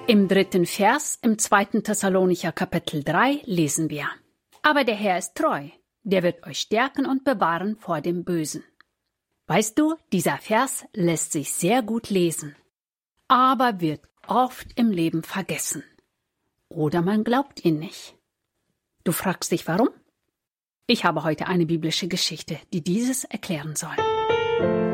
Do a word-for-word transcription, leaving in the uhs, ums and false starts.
Im dritten Vers im zweiten Thessalonicher Kapitel drei lesen wir: Aber der Herr ist treu, der wird euch stärken und bewahren vor dem Bösen. Weißt du, dieser Vers lässt sich sehr gut lesen, aber wird oft im Leben vergessen. Oder man glaubt ihn nicht. Du fragst dich, warum? Ich habe heute eine biblische Geschichte, die dieses erklären soll.